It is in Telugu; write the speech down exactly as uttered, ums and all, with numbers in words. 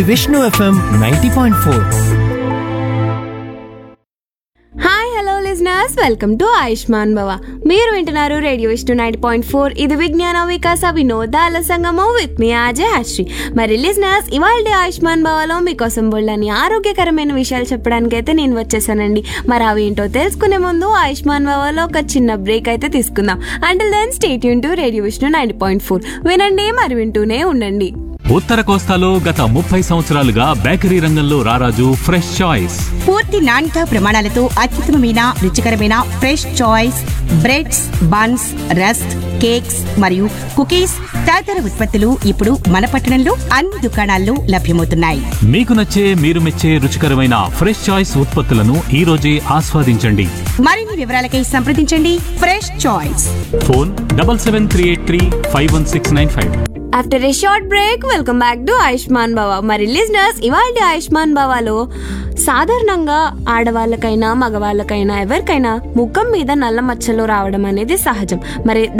Vishnu FM ninety point four. Hi hello listeners, welcome to Ayushman భవ. మీరు వింటున్నారు radio Vishnu ninety point four. ఇది విజ్ఞాన వికాస వినోదాల సంగమం విత్ మీ ఆజే హర్షి. మరి లిజనర్స్, ఇవాళ ఆయుష్మాన్ భవలో మీకోసం బోళ్ళని ఆరోగ్యకరమైన విషయాలు చెప్పడానికి అయితే నేను వచ్చేసానండి. మరి అవి ఏంటో తెలుసుకునే ముందు ఆయుష్మాన్ భవలో ఒక చిన్న బ్రేక్ అయితే తీసుకుందాం. Until then stay tune to radio Vishnu ninety point four. వినండి, మరి వింటూనే ఉండండి. ఉత్తర కోస్తాలో గత ముప్పై సంవత్సరాలుగా బేకరీ రంగంలో రారాజు ఫ్రెష్ చాయిస్. పూర్తి నాణ్యత ప్రమాణాలతో అత్యుత్తమమైన రుచికరమైన fresh choice breads, buns, rusk, cakes మరియు కుకీస్ తదితర ఉత్పత్తులు ఇప్పుడు మన పట్టణంలో అన్ని దుకాణాల్లో లభ్యమవుతున్నాయి. మీకు నచ్చే, మీరు మెచ్చే రుచికరమైన ఫ్రెష్ చాయిస్ ఉత్పత్తులను ఈ రోజే ఆస్వాదించండి. మరిన్ని వివరాలకై సంప్రదించండి fresh choice. Phone double seven three eight three five one six nine five. After A short break, welcome back to Ayushman భవ. మరి లిజనర్స్, ఇవాళ ఆయుష్మాన్ భవలో సాధారణంగా ఆడవాళ్ళకైనా మగవాళ్ళకైనా ఎవరికైనా ముఖం మీద నల్ల మచ్చలు రావడం అనేది సహజం. మరి